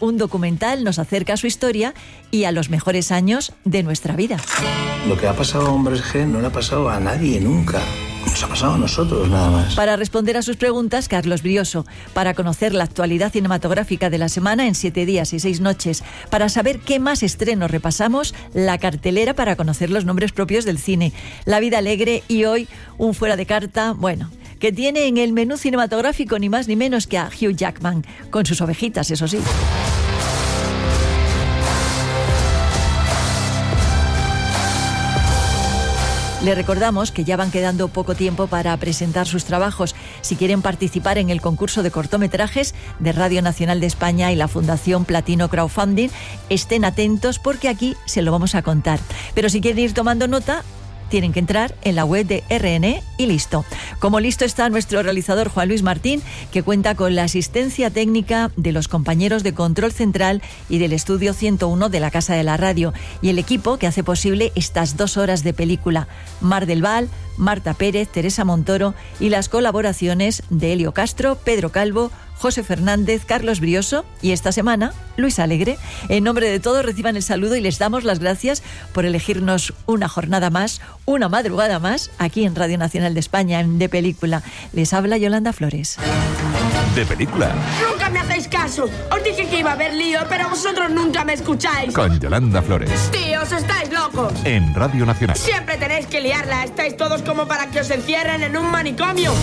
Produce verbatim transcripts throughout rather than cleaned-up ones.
un documental nos acerca a su historia y a los mejores años de nuestra vida. Lo que ha pasado a Hombres G no le ha pasado a nadie nunca. Nos ha pasado a nosotros nada más. Para responder a sus preguntas, Carlos Brioso. Para conocer la actualidad cinematográfica de la semana en siete días y seis noches. Para saber qué más estrenos repasamos, la cartelera para conocer los nombres propios del cine. La vida alegre y hoy un fuera de carta, bueno, que tiene en el menú cinematográfico ni más ni menos que a Hugh Jackman, con sus ovejitas, eso sí. Le recordamos que ya van quedando poco tiempo para presentar sus trabajos. Si quieren participar en el concurso de cortometrajes de Radio Nacional de España y la Fundación Platino Crowdfunding, estén atentos porque aquí se lo vamos a contar. Pero si quieren ir tomando nota, tienen que entrar en la web de R N E y listo. Como listo está nuestro realizador Juan Luis Martín, que cuenta con la asistencia técnica de los compañeros de Control Central y del Estudio ciento uno de la Casa de la Radio, y el equipo que hace posible estas dos horas de película: Mar del Val, Marta Pérez, Teresa Montoro, y las colaboraciones de Elio Castro, Pedro Calvo, José Fernández, Carlos Brioso y esta semana Luis Alegre. En nombre de todos reciban el saludo y les damos las gracias por elegirnos una jornada más, una madrugada más, aquí en Radio Nacional de España, en De Película. Les habla Yolanda Flores. De Película. Nunca me hacéis caso. Os dije que iba a haber lío, pero vosotros nunca me escucháis. Con Yolanda Flores. Tíos, estáis locos. En Radio Nacional. Siempre tenéis que liarla. Estáis todos como para que os encierren en un manicomio.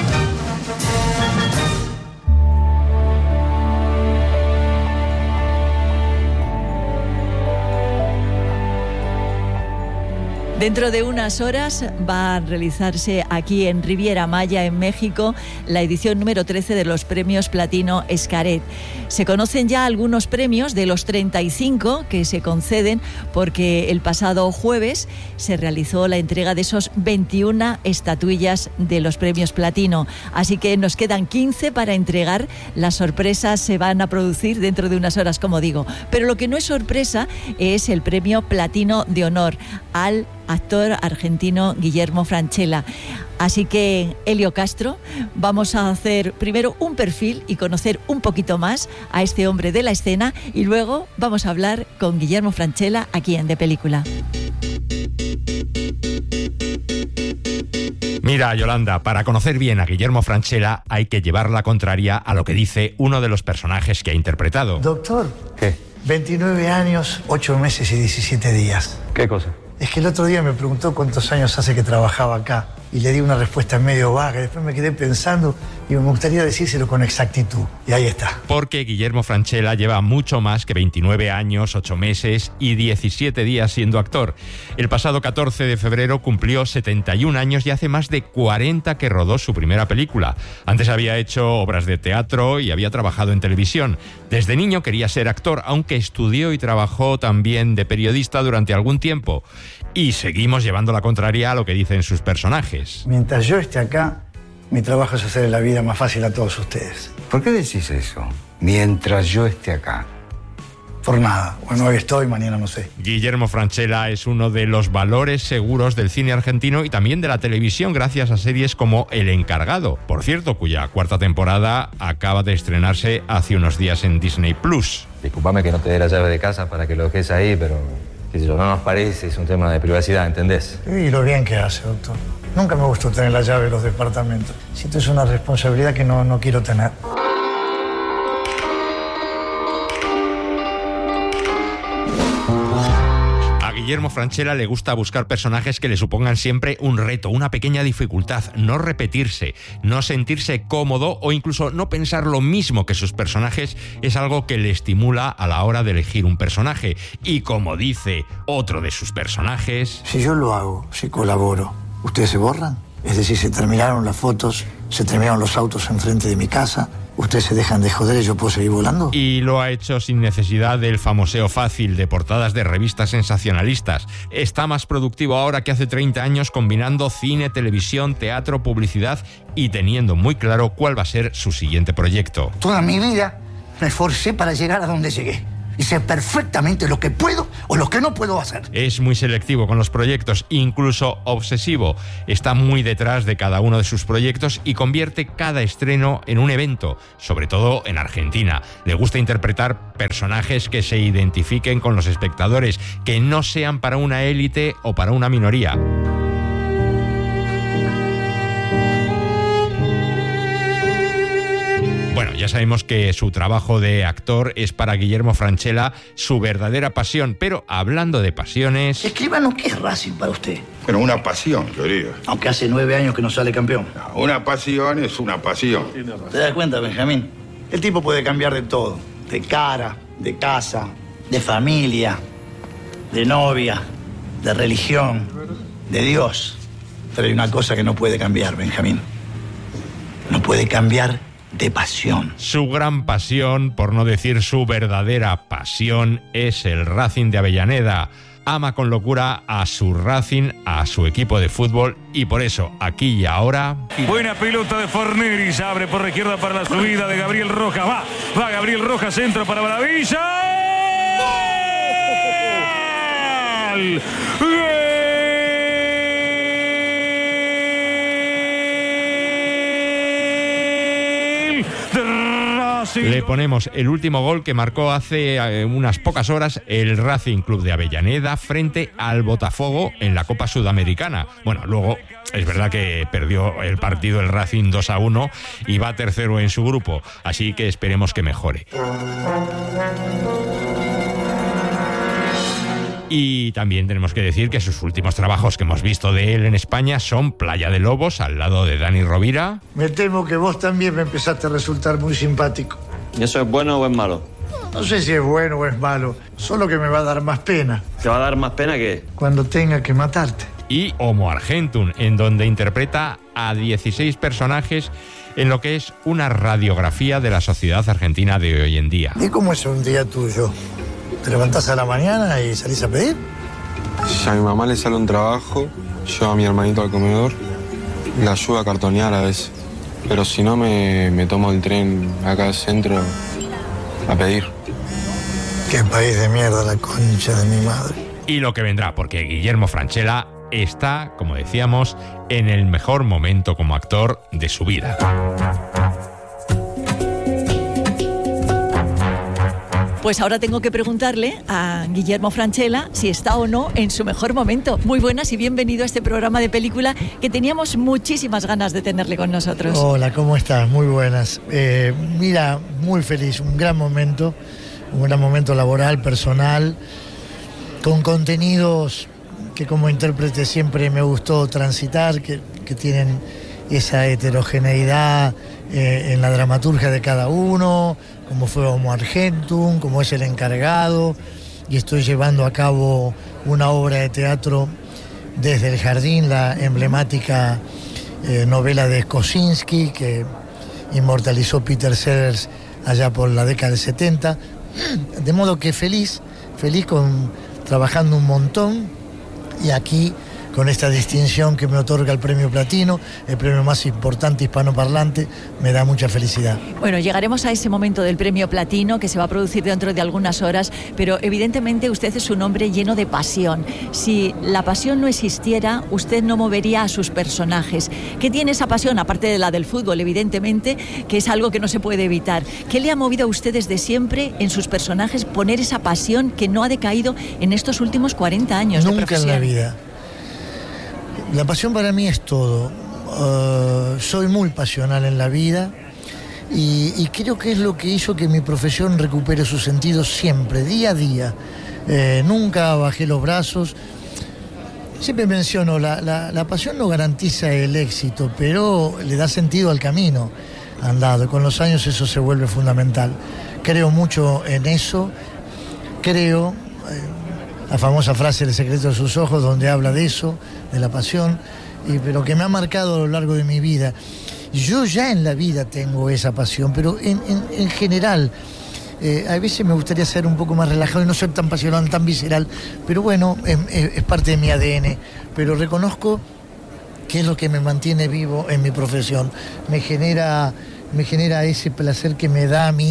Dentro de unas horas va a realizarse aquí en Riviera Maya, en México, la edición número trece de los premios Platino Xcaret. Se conocen ya algunos premios de los treinta y cinco que se conceden, porque el pasado jueves se realizó la entrega de esos veintiuna estatuillas de los premios Platino. Así que nos quedan quince para entregar. Las sorpresas se van a producir dentro de unas horas, como digo. Pero lo que no es sorpresa es el premio Platino de Honor al actor argentino Guillermo Francella. Así que, Elio Castro, vamos a hacer primero un perfil y conocer un poquito más a este hombre de la escena, y luego vamos a hablar con Guillermo Francella aquí en De Película. Mira, Yolanda, para conocer bien a Guillermo Francella hay que llevar la contraria a lo que dice uno de los personajes que ha interpretado. Doctor. ¿Qué? veintinueve años, ocho meses y diecisiete días. ¿Qué cosa? Es que el otro día me preguntó cuántos años hace que trabajaba acá y le di una respuesta medio vaga. Después me quedé pensando y me gustaría decírselo con exactitud. Y ahí está. Porque Guillermo Francella lleva mucho más que veintinueve años, ocho meses y diecisiete días siendo actor. El pasado catorce de febrero cumplió setenta y un años y hace más de cuarenta que rodó su primera película. Antes había hecho obras de teatro y había trabajado en televisión. Desde niño quería ser actor, aunque estudió y trabajó también de periodista durante algún tiempo. Y seguimos llevando la contraria a lo que dicen sus personajes. Mientras yo esté acá, mi trabajo es hacer la vida más fácil a todos ustedes. ¿Por qué decís eso? Mientras yo esté acá. Por nada. Bueno, hoy estoy, mañana no sé. Guillermo Francella es uno de los valores seguros del cine argentino y también de la televisión, gracias a series como El Encargado, por cierto, cuya cuarta temporada acaba de estrenarse hace unos días en Disney Plus. Disculpame que no te dé la llave de casa para que lo dejes ahí, pero qué sé yo, no nos parece, es un tema de privacidad, ¿entendés? Y lo bien que hace, doctor. Nunca me gustó tener la llave de los departamentos. Siento es una responsabilidad que no, no quiero tener. A Guillermo Francella le gusta buscar personajes que le supongan siempre un reto, una pequeña dificultad, no repetirse, no sentirse cómodo o incluso no pensar lo mismo que sus personajes es algo que le estimula a la hora de elegir un personaje. Y como dice otro de sus personajes... Si yo lo hago, si colaboro, ¿ustedes se borran? Es decir, se terminaron las fotos, se terminaron los autos enfrente de mi casa... ¿Ustedes se dejan de joder y yo puedo seguir volando? Y lo ha hecho sin necesidad del famoseo fácil de portadas de revistas sensacionalistas. Está más productivo ahora que hace treinta años, combinando cine, televisión, teatro, publicidad y teniendo muy claro cuál va a ser su siguiente proyecto. Toda mi vida me esforcé para llegar a donde llegué. y sé perfectamente lo que puedo o lo que no puedo hacer. Es muy selectivo con los proyectos, incluso obsesivo. Está muy detrás de cada uno de sus proyectos y convierte cada estreno en un evento, sobre todo en Argentina. Le gusta interpretar personajes que se identifiquen con los espectadores, que no sean para una élite o para una minoría. Bueno, ya sabemos que su trabajo de actor es para Guillermo Francella su verdadera pasión, pero hablando de pasiones... Escribano, ¿qué es Racing para usted? Bueno, una pasión, querido. Aunque hace nueve años que no sale campeón. No, una pasión es una pasión. ¿Te das cuenta, Benjamín? El tipo puede cambiar de todo. De cara, de casa, de familia, de novia, de religión, de Dios. Pero hay una cosa que no puede cambiar, Benjamín. No puede cambiar de pasión. Su gran pasión, por no decir su verdadera pasión, es el Racing de Avellaneda. Ama con locura a su Racing, a su equipo de fútbol, y por eso, aquí y ahora... Buena pelota de Forneris, abre por la izquierda para la subida de Gabriel Rojas. Va, va Gabriel Rojas, centro para Maravilla. ¡Gol! ¡Gol! Le ponemos el último gol que marcó hace eh, unas pocas horas el Racing Club de Avellaneda frente al Botafogo en la Copa Sudamericana. Bueno, luego es verdad que perdió el partido el Racing dos a uno y va tercero en su grupo, así que esperemos que mejore. Y también tenemos que decir que sus últimos trabajos que hemos visto de él en España son Playa de Lobos, al lado de Dani Rovira. Me temo que vos también me empezaste a resultar muy simpático. ¿Y eso es bueno o es malo? No sé si es bueno o es malo, solo que me va a dar más pena. ¿Te va a dar más pena qué? Cuando tenga que matarte. Y Homo Argentum, en donde interpreta a dieciséis personajes en lo que es una radiografía de la sociedad argentina de hoy en día. ¿Y cómo es un día tuyo? ¿Te levantás a la mañana y salís a pedir? Si a mi mamá le sale un trabajo, llevo a mi hermanito al comedor, le ayudo a cartonear a veces. Pero si no, me, me tomo el tren acá al centro a pedir. Qué país de mierda, la concha de mi madre. Y lo que vendrá, porque Guillermo Francella está, como decíamos, en el mejor momento como actor de su vida. Pues ahora tengo que preguntarle a Guillermo Francella si está o no en su mejor momento. Muy buenas y bienvenido a este programa de película que teníamos muchísimas ganas de tenerle con nosotros. Hola, ¿cómo estás? Muy buenas. Eh, mira, muy feliz, un gran momento, un gran momento laboral, personal, con contenidos que como intérprete siempre me gustó transitar, que, que tienen esa heterogeneidad eh, en la dramaturgia de cada uno, como fue Homo Argentum, como es El Encargado, y estoy llevando a cabo una obra de teatro desde El Jardín, la emblemática eh, novela de Kosinski que inmortalizó Peter Sellers allá por la década del setenta, de modo que feliz, feliz con trabajando un montón, y aquí con esta distinción que me otorga el Premio Platino, el premio más importante hispanoparlante, me da mucha felicidad. Bueno, llegaremos a ese momento del Premio Platino que se va a producir dentro de algunas horas, pero evidentemente usted es un hombre lleno de pasión. Si la pasión no existiera, usted no movería a sus personajes. ¿Qué tiene esa pasión, aparte de la del fútbol, evidentemente, que es algo que no se puede evitar? ¿Qué le ha movido a usted desde siempre en sus personajes poner esa pasión que no ha decaído en estos últimos cuarenta años de profesión? Nunca en la vida. La pasión para mí es todo. Uh, soy muy pasional en la vida y, y creo que es lo que hizo que mi profesión recupere su sentido siempre, día a día. Eh, nunca bajé los brazos. Siempre menciono, la, la, la pasión no garantiza el éxito, pero le da sentido al camino andado. Y con los años eso se vuelve fundamental. Creo mucho en eso. Creo... Eh, la famosa frase El secreto de sus ojos, donde habla de eso, de la pasión, y, pero que me ha marcado a lo largo de mi vida. Yo ya en la vida tengo esa pasión, pero en, en, en general, eh, a veces me gustaría ser un poco más relajado y no ser tan pasional, tan visceral, pero bueno, es, es parte de mi A D N. Pero reconozco que es lo que me mantiene vivo en mi profesión. Me genera, me genera ese placer que me da a mí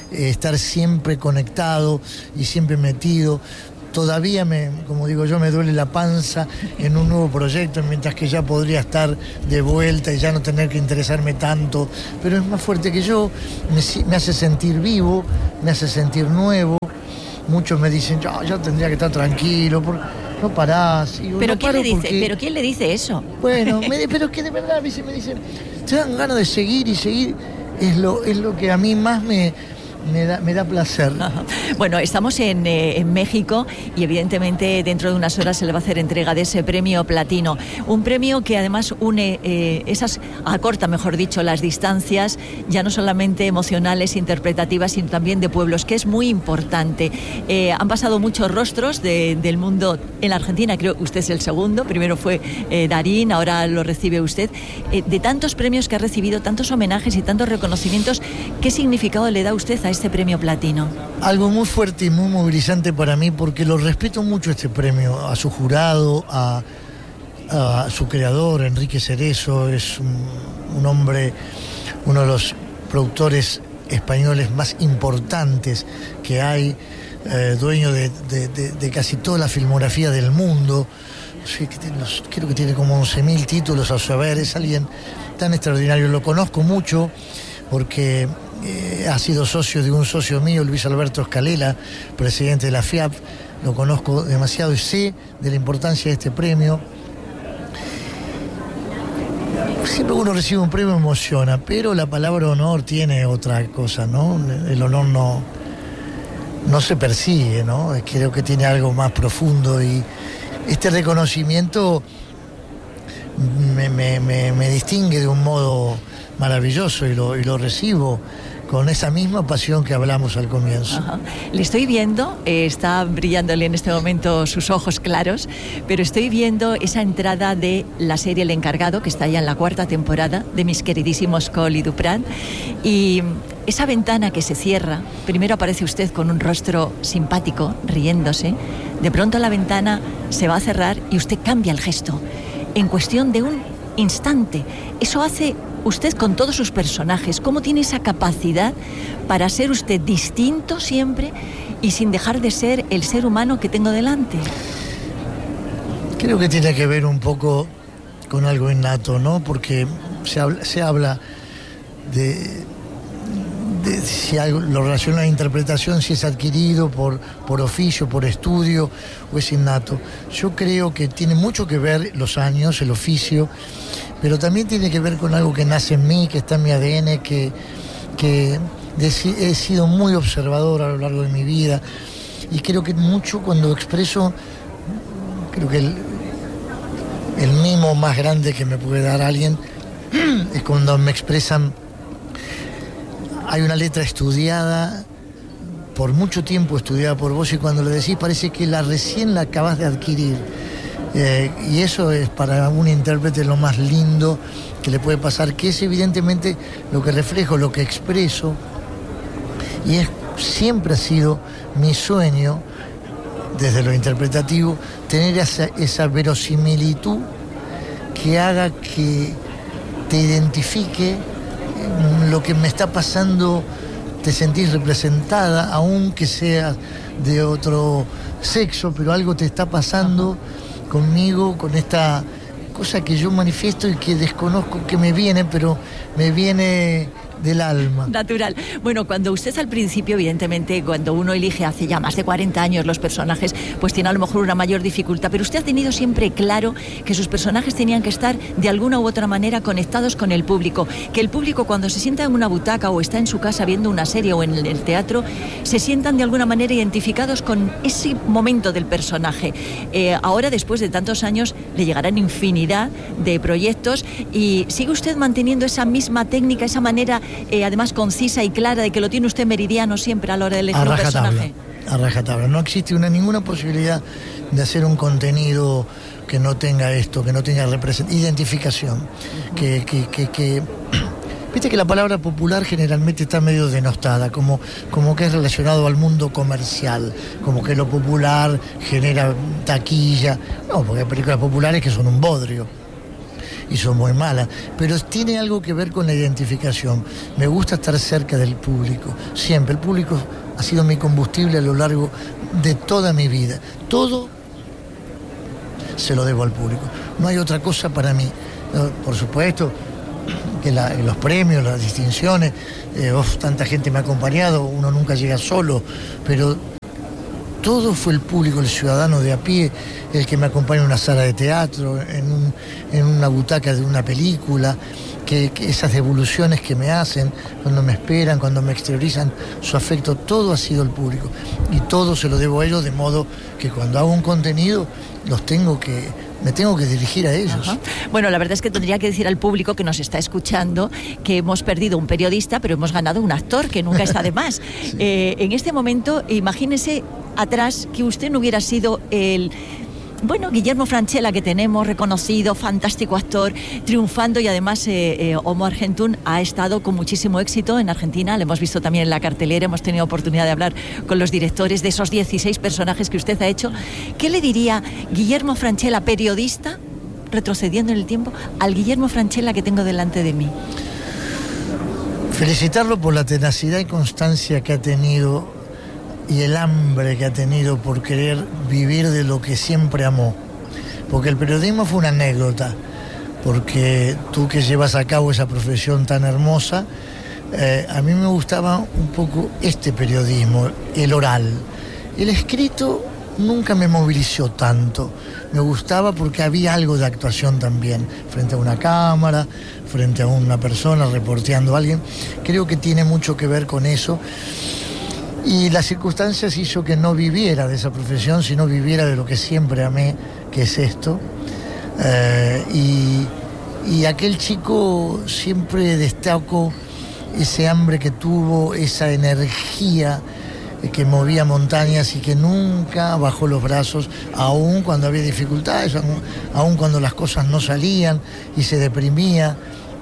eh, estar siempre conectado y siempre metido. Todavía, me, como digo yo, me duele la panza en un nuevo proyecto, mientras que ya podría estar de vuelta y ya no tener que interesarme tanto, pero es más fuerte que yo, me, me hace sentir vivo, me hace sentir nuevo. Muchos me dicen, yo ya tendría que estar tranquilo, por, no parás. Y ¿Pero, no ¿quién le dice, porque... ¿Pero quién le dice eso? Bueno, me, pero es que de verdad a veces me dicen, te dan ganas de seguir y seguir, es lo, es lo que a mí más me... Me da, me da placer. Ajá. Bueno, estamos en, eh, en México y evidentemente dentro de unas horas se le va a hacer entrega de ese premio platino. Un premio que además une eh, esas, acorta mejor dicho, las distancias, ya no solamente emocionales, interpretativas, sino también de pueblos, que es muy importante. Eh, han pasado muchos rostros de, del mundo en la Argentina, creo que usted es el segundo, primero fue eh, Darín, ahora lo recibe usted. Eh, de tantos premios que ha recibido, tantos homenajes y tantos reconocimientos, ¿qué significado le da usted a este premio platino? Algo muy fuerte y muy movilizante para mí, porque lo respeto mucho este premio, a su jurado, a, a su creador, Enrique Cerezo. Es un, un hombre, uno de los productores españoles más importantes que hay, eh, dueño de, de, de, de casi toda la filmografía del mundo. Sí, que tiene los, creo que tiene como once mil títulos a su haber. Es alguien tan extraordinario, lo conozco mucho porque Eh, ha sido socio de un socio mío, Luis Alberto Escalela, presidente de la FIAP. Lo conozco demasiado y sé de la importancia de este premio. Siempre uno recibe un premio emociona, pero la palabra honor tiene otra cosa, ¿no? El honor no, no se persigue, ¿no? Creo que tiene algo más profundo y este reconocimiento me, me, me, me distingue de un modo maravilloso y lo, y lo recibo con esa misma pasión que hablamos al comienzo. Ajá. Le estoy viendo, eh, está brillándole en este momento sus ojos claros, pero estoy viendo esa entrada de la serie El Encargado, que está ya en la cuarta temporada, de mis queridísimos Cole y Duprat, y esa ventana que se cierra, primero aparece usted con un rostro simpático, riéndose, de pronto la ventana se va a cerrar y usted cambia el gesto, en cuestión de un instante. Eso hace usted con todos sus personajes. ¿Cómo tiene esa capacidad para ser usted distinto siempre y sin dejar de ser el ser humano que tengo delante? Creo que tiene que ver un poco con algo innato, ¿no? Porque se habla, se habla de, de si algo lo relaciona a la interpretación, si es adquirido por, por oficio, por estudio o es innato. Yo creo que tiene mucho que ver los años, el oficio, pero también tiene que ver con algo que nace en mí, que está en mi A D N, que, que he sido muy observador a lo largo de mi vida y creo que mucho cuando expreso, creo que el, el mimo más grande que me puede dar alguien es cuando me expresan. Hay una letra estudiada, por mucho tiempo estudiada por vos, y cuando le decís parece que la recién la acabas de adquirir. Eh, y eso es para un intérprete lo más lindo que le puede pasar, que es evidentemente lo que reflejo, lo que expreso, y es, siempre ha sido mi sueño, desde lo interpretativo, tener esa, esa verosimilitud que haga que te identifique lo que me está pasando, te sentís representada, aunque seas de otro sexo, pero algo te está pasando conmigo, con esta cosa que yo manifiesto y que desconozco que me viene, pero me viene del alma. Natural. Bueno, cuando usted al principio, evidentemente, cuando uno elige hace ya más de cuarenta años los personajes, pues tiene a lo mejor una mayor dificultad, pero usted ha tenido siempre claro que sus personajes tenían que estar de alguna u otra manera conectados con el público, que el público cuando se sienta en una butaca o está en su casa viendo una serie o en el teatro, se sientan de alguna manera identificados con ese momento del personaje. Eh, ahora, después de tantos años, le llegarán infinidad de proyectos y sigue usted manteniendo esa misma técnica, esa manera Eh, además concisa y clara de que lo tiene usted meridiano siempre a la hora de elegir un personaje. A rajatabla. No existe una, ninguna posibilidad de hacer un contenido que no tenga esto, que no tenga identificación. Uh-huh. que, que, que, que Viste que la palabra popular generalmente está medio denostada, como, como que es relacionado al mundo comercial, como que lo popular genera taquilla. No, porque hay películas populares que son un bodrio. y son muy malas, pero tiene algo que ver con la identificación. Me gusta estar cerca del público, siempre. El público ha sido mi combustible a lo largo de toda mi vida. Todo se lo debo al público. No hay otra cosa para mí. Por supuesto que la, los premios, las distinciones, eh, oh, tanta gente me ha acompañado, uno nunca llega solo, pero todo fue el público, el ciudadano de a pie, el que me acompaña en una sala de teatro, en, un, en una butaca de una película, que, que esas devoluciones que me hacen cuando me esperan, cuando me exteriorizan su afecto, todo ha sido el público y todo se lo debo a ellos, de modo que cuando hago un contenido los tengo que, me tengo que dirigir a ellos. Ajá. Bueno, la verdad es que tendría que decir al público que nos está escuchando que hemos perdido un periodista, pero hemos ganado un actor, que nunca está de más. Sí. Eh, en este momento, imagínese atrás que usted no hubiera sido el... Bueno, Guillermo Francella, que tenemos, reconocido, fantástico actor, triunfando, y además eh, eh, Homo Argentum ha estado con muchísimo éxito en Argentina, lo hemos visto también en la cartelera, hemos tenido oportunidad de hablar con los directores de esos dieciséis personajes que usted ha hecho. ¿Qué le diría Guillermo Francella, periodista, retrocediendo en el tiempo, al Guillermo Francella que tengo delante de mí? Felicitarlo por la tenacidad y constancia que ha tenido y el hambre que ha tenido por querer vivir de lo que siempre amó. Porque el periodismo fue una anécdota, porque tú que llevas a cabo esa profesión tan hermosa, eh, a mí me gustaba un poco este periodismo, el oral. El escrito nunca me movilizó tanto, me gustaba porque había algo de actuación también, frente a una cámara, frente a una persona, reporteando a alguien. Creo que tiene mucho que ver con eso. Y las circunstancias hizo que no viviera de esa profesión, sino viviera de lo que siempre amé, que es esto. Eh, y, y aquel chico siempre destacó ese hambre que tuvo, esa energía que movía montañas y que nunca bajó los brazos, aun cuando había dificultades, aun, aun cuando las cosas no salían y se deprimía.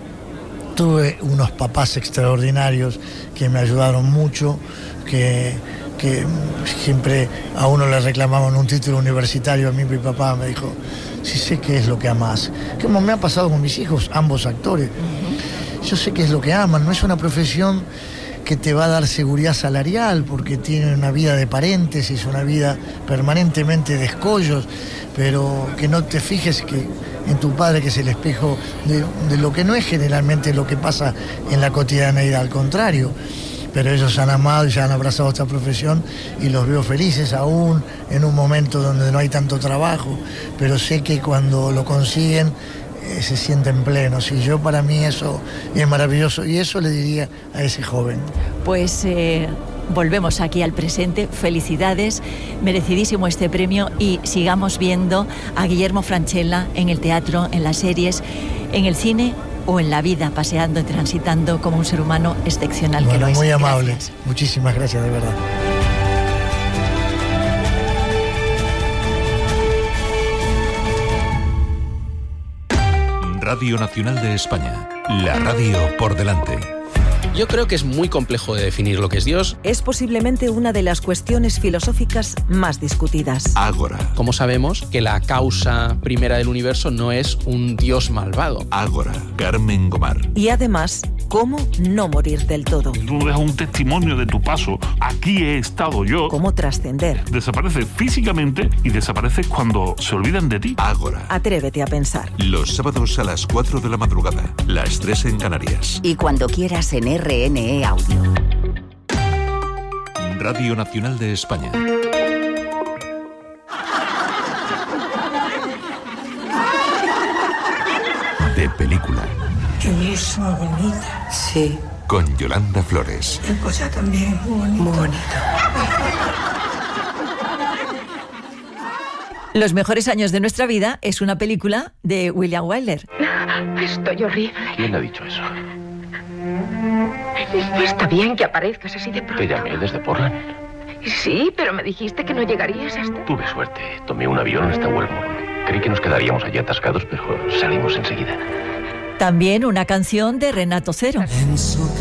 Tuve unos papás extraordinarios que me ayudaron mucho, que, que siempre a uno le reclamaban un título universitario. A mí mi papá me dijo, sí sé qué es lo que amás. Como me ha pasado con mis hijos, ambos actores. Yo sé qué es lo que aman. No es una profesión que te va a dar seguridad salarial, porque tiene una vida de paréntesis, una vida permanentemente de escollos, pero que no te fijes que en tu padre, que es el espejo de, de lo que no es generalmente lo que pasa en la cotidianeidad, al contrario. Pero ellos han amado y se han abrazado esta profesión y los veo felices aún en un momento donde no hay tanto trabajo, pero sé que cuando lo consiguen eh, se sienten plenos, y yo, para mí eso es maravilloso, y eso le diría a ese joven. Pues eh, volvemos aquí al presente. Felicidades, merecidísimo este premio, y sigamos viendo a Guillermo Francella en el teatro, en las series, en el cine o en la vida, paseando y transitando como un ser humano excepcional. Bueno, que lo es. Muy amable. Gracias. Muchísimas gracias, de verdad. Radio Nacional de España. La radio por delante. Yo creo que es muy complejo de definir lo que es Dios. Es posiblemente una de las cuestiones filosóficas más discutidas. Ágora. ¿Cómo sabemos que la causa primera del universo no es un Dios malvado? Ágora. Carmen Gomar. Y además, ¿cómo no morir del todo? Tú dejas un testimonio de tu paso. Aquí he estado yo. ¿Cómo trascender? Desapareces físicamente y desapareces cuando se olvidan de ti. Ágora. Atrévete a pensar. Los sábados a las cuatro de la madrugada. Las tres en Canarias. Y cuando quieras en R N E Audio. Radio Nacional de España. De película. Qué misma bonita. Sí. Con Yolanda Flores. El cosa también muy bonito. Muy bonito. Los mejores años de nuestra vida es una película de William Wyler. Estoy horrible. ¿Quién ha dicho eso? Está bien que aparezcas así de pronto. Te llamé desde Portland. Sí, pero me dijiste que no llegarías hasta... Tuve suerte. Tomé un avión hasta Wellmore. Creí que nos quedaríamos allí atascados, pero salimos enseguida. También una canción de Renato Zero.